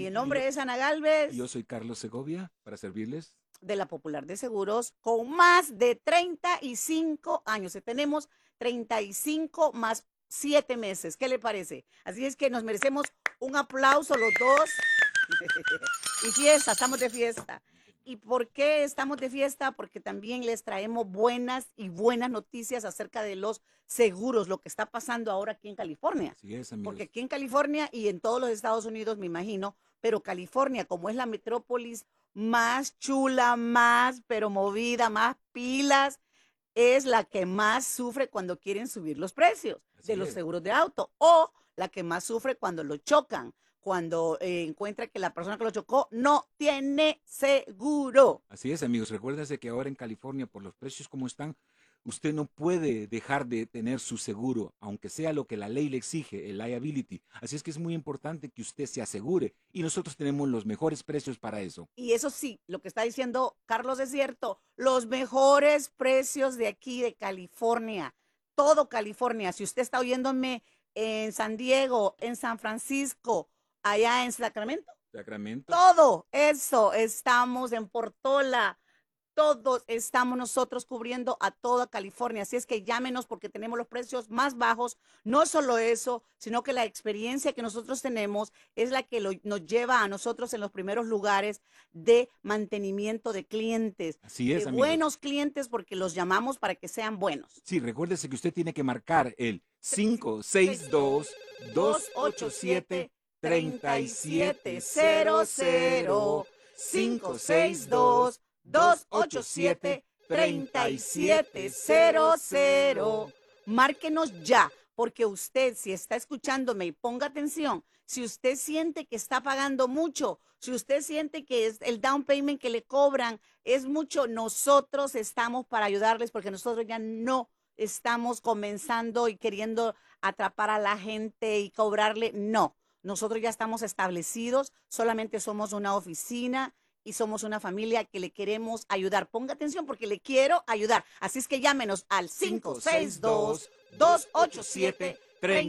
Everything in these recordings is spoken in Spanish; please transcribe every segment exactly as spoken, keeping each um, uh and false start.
Mi nombre es Ana Galvez. Y yo soy Carlos Segovia, para servirles. De la Popular de Seguros, con más de treinta y cinco años. Tenemos treinta y cinco más siete meses. ¿Qué le parece? Así es que nos merecemos un aplauso los dos. Y fiesta, estamos de fiesta. ¿Y por qué estamos de fiesta? Porque también les traemos buenas y buenas noticias acerca de los seguros, lo que está pasando ahora aquí en California. Así es, amigos. Porque aquí en California y en todos los Estados Unidos, me imagino, pero California, como es la metrópolis más chula, más pero movida, más pilas, es la que más sufre cuando quieren subir los precios Así de los es. seguros de auto, o la que más sufre cuando lo chocan, cuando eh, encuentra que la persona que lo chocó no tiene seguro. Así es, amigos. Recuérdense que ahora en California, por los precios como están, usted no puede dejar de tener su seguro, aunque sea lo que la ley le exige, el liability. Así es que es muy importante que usted se asegure y nosotros tenemos los mejores precios para eso. Y eso sí, lo que está diciendo Carlos es cierto, los mejores precios de aquí de California, todo California. Si usted está oyéndome en San Diego, en San Francisco, allá en Sacramento, Sacramento. todo eso, estamos en Portola. Todos estamos nosotros cubriendo a toda California, así es que llámenos porque tenemos los precios más bajos. No solo eso, sino que la experiencia que nosotros tenemos es la que lo, nos lleva a nosotros en los primeros lugares de mantenimiento de clientes. Así es, de amigos. buenos clientes porque los llamamos para que sean buenos. Sí, recuérdese que usted tiene que marcar el cinco seis dos, dos ocho siete, tres siete cero cero. cinco seis dos, dos ocho siete, tres siete cero cero. Márquenos ya, porque usted, si está escuchándome y ponga atención, si usted siente que está pagando mucho, si usted siente que es el down payment que le cobran es mucho, nosotros estamos para ayudarles porque nosotros ya no estamos comenzando y queriendo atrapar a la gente y cobrarle. No, nosotros ya estamos establecidos, solamente somos una oficina y somos una familia que le queremos ayudar. Ponga atención porque le quiero ayudar. Así es que llámenos al cinco seis dos, dos ocho siete, tres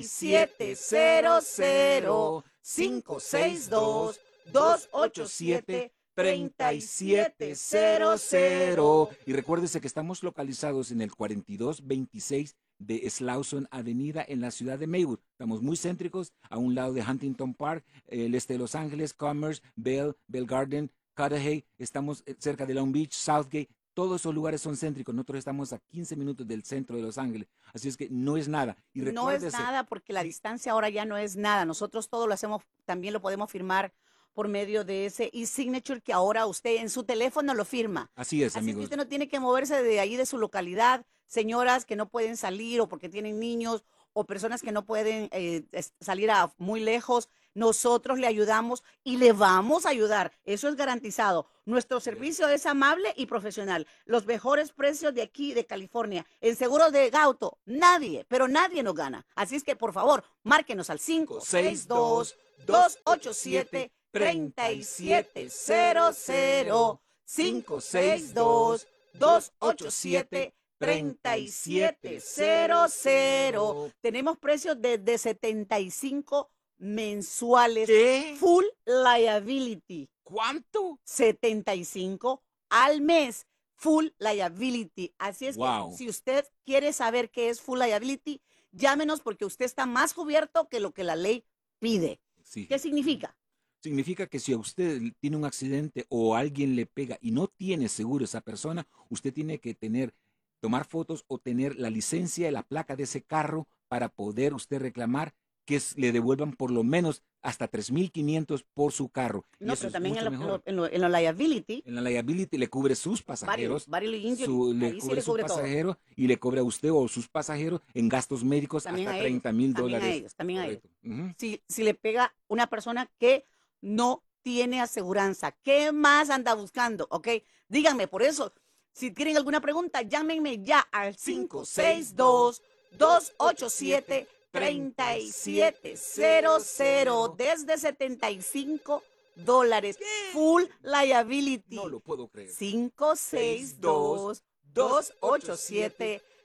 siete cero cero. cinco seis dos, dos ocho siete, tres siete cero cero. Y recuérdese que estamos localizados en el cuarenta y dos veintiséis de Slauson Avenida en la ciudad de Maywood. Estamos muy céntricos, a un lado de Huntington Park, el este de Los Ángeles, Commerce, Bell, Bell Garden, Cudahy. Estamos cerca de Long Beach, Southgate. Todos esos lugares son céntricos. Nosotros estamos a quince minutos del centro de Los Ángeles. Así es que no es nada. Y no es nada porque la sí. distancia ahora ya no es nada. Nosotros todo lo hacemos, también lo podemos firmar por medio de ese e-signature que ahora usted en su teléfono lo firma. Así es, Así amigos. que usted no tiene que moverse de ahí de su localidad. Señoras que no pueden salir o porque tienen niños o personas que no pueden eh, salir a muy lejos, nosotros le ayudamos y le vamos a ayudar. Eso es garantizado. Nuestro servicio es amable y profesional. Los mejores precios de aquí, de California. En seguros de auto, nadie, pero nadie nos gana. Así es que, por favor, márquenos al cinco seis dos, dos ocho siete, tres siete cero cero. cinco seis dos, dos ocho siete, tres siete cero cero. Tenemos precios desde setenta y cinco mensuales. ¿Qué? Full liability. ¿Cuánto? setenta y cinco al mes. Full liability. Así es Wow. que si usted quiere saber qué es full liability, llámenos porque usted está más cubierto que lo que la ley pide. Sí. ¿Qué significa? Significa que si a usted tiene un accidente o alguien le pega y no tiene seguro esa persona, usted tiene que tener, tomar fotos o tener la licencia y la placa de ese carro para poder usted reclamar que es, le devuelvan por lo menos hasta tres mil quinientos por su carro. No, y eso pero es también en mucho lo, mejor. en, lo, en lo liability. En la liability le cubre sus pasajeros, Bodily injury, su, le ahí sí cubre le su cubre todo. pasajero y le cubre a usted o sus pasajeros en gastos médicos También hasta a treinta mil ellos, también dólares. a ellos, también a ellos. Correcto. Ujú. Si, si le pega una persona que no tiene aseguranza, ¿qué más anda buscando? ¿Ok? Díganme, por eso, si tienen alguna pregunta, llámenme ya al cinco seis dos, dos ocho siete, tres siete cero cero desde setenta y cinco dólares. Full liability. No lo puedo creer. cinco seis dos, dos ocho siete,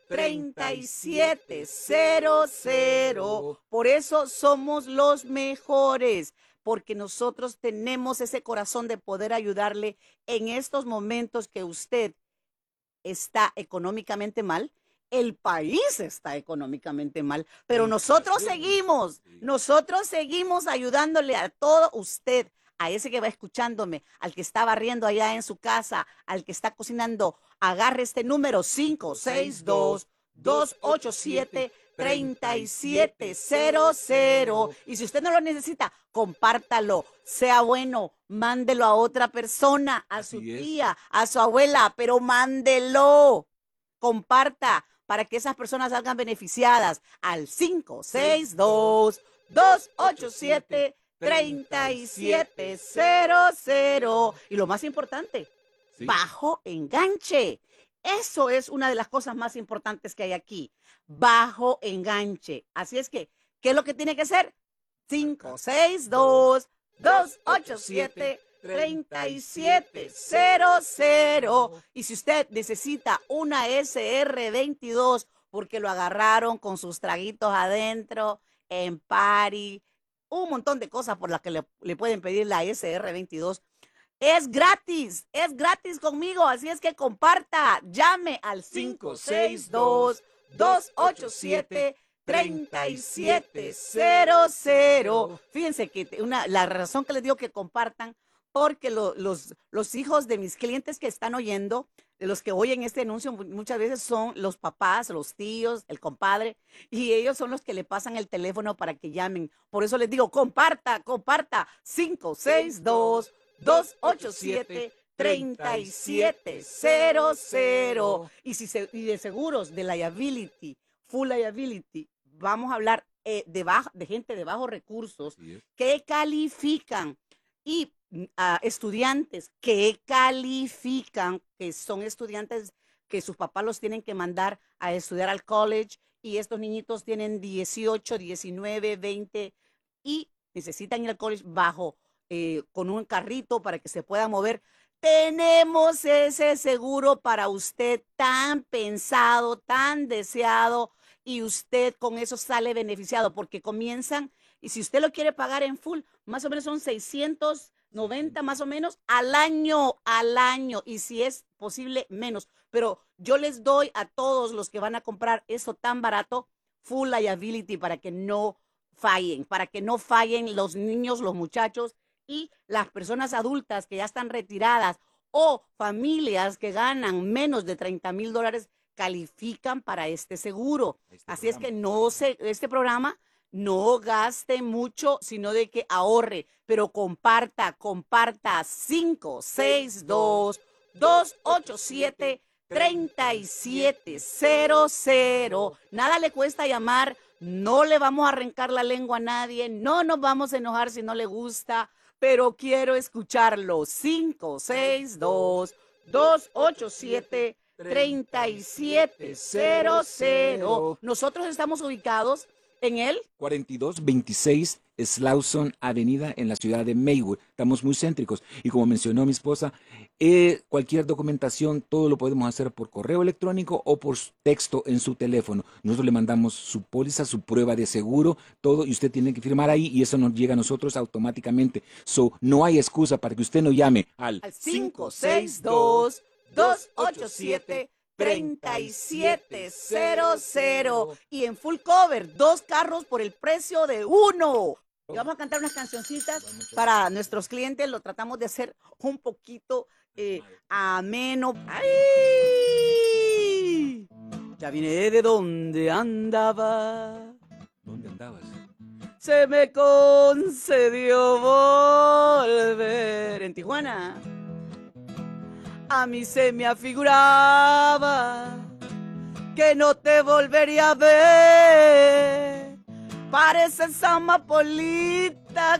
treinta y siete cero cero. Por eso somos los mejores, porque nosotros tenemos ese corazón de poder ayudarle en estos momentos que usted está económicamente mal. El país está económicamente mal, pero nosotros seguimos, nosotros seguimos ayudándole a todo usted, a ese que va escuchándome, al que está barriendo allá en su casa, al que está cocinando. Agarre este número cinco seis dos, dos ocho siete, tres siete cero cero, y si usted no lo necesita, compártalo, sea bueno, mándelo a otra persona, a su tía, a su abuela, pero mándelo, comparta, para que esas personas salgan beneficiadas al cinco seis dos, dos ocho siete, tres siete cero cero. Y lo más importante, sí, bajo enganche. Eso es una de las cosas más importantes que hay aquí, bajo enganche. Así es que, ¿qué es lo que tiene que hacer? cinco seis dos, dos ocho siete, tres siete cero cero. Y si usted necesita una ese erre veintidós porque lo agarraron con sus traguitos adentro, en party, un montón de cosas por las que le, le pueden pedir la ese erre veintidós, es gratis, es gratis conmigo. Así es que comparta, llame al cinco seis dos, dos ocho siete, tres siete cero cero. Fíjense que una, la razón que les digo que compartan, porque lo, los, los hijos de mis clientes que están oyendo, de los que oyen este anuncio, muchas veces son los papás, los tíos, el compadre, y ellos son los que le pasan el teléfono para que llamen. Por eso les digo, comparta, comparta, cinco seis dos, dos ocho siete, tres siete cero cero. Y, si se, y de seguros, de liability, full liability, vamos a hablar eh, de, bajo, de gente de bajos recursos que califican, y a estudiantes que califican, que son estudiantes que sus papás los tienen que mandar a estudiar al college, y estos niñitos tienen dieciocho, diecinueve, veinte y necesitan ir al college bajo, eh, con un carrito para que se puedan mover. Tenemos ese seguro para usted, tan pensado, tan deseado, y usted con eso sale beneficiado, porque comienzan, y si usted lo quiere pagar en full, más o menos son seiscientos noventa más o menos al año, al año, y si es posible menos. Pero yo les doy a todos los que van a comprar eso tan barato, full liability, para que no fallen, para que no fallen los niños, los muchachos y las personas adultas que ya están retiradas, o familias que ganan menos de treinta mil dólares, califican para este seguro. Este Así programa. Es que no se, este programa no gaste mucho, sino de que ahorre, pero comparta, comparta, cinco seis dos, dos ocho siete, tres siete cero cero. Nada le cuesta llamar, no le vamos a arrancar la lengua a nadie, no nos vamos a enojar si no le gusta, pero quiero escucharlo. cinco seis dos, dos ocho siete, tres siete cero cero. Nosotros estamos ubicados en el cuarenta y dos veintiséis Slauson Avenida en la ciudad de Maywood. Estamos muy céntricos y, como mencionó mi esposa, eh, cualquier documentación, todo lo podemos hacer por correo electrónico o por texto en su teléfono. Nosotros le mandamos su póliza, su prueba de seguro, todo, y usted tiene que firmar ahí y eso nos llega a nosotros automáticamente. So, no hay excusa para que usted no llame al, al cinco seis dos, dos ocho siete, tres siete cero cero. Y en full cover, dos carros por el precio de uno. Y vamos a cantar unas cancioncitas para nuestros clientes. Lo tratamos de hacer un poquito eh, ameno. ¡Ay! Ya vine de donde andaba. ¿Dónde andabas? Se me concedió volver. En Tijuana. A mí se me afiguraba que no te volvería a ver. Pareces amapolita